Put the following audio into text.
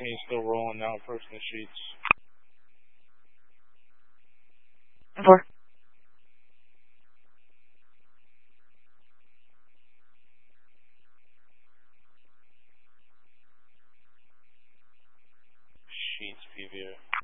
He's still rolling now, approaching the sheets. 4. Sheets, PVA.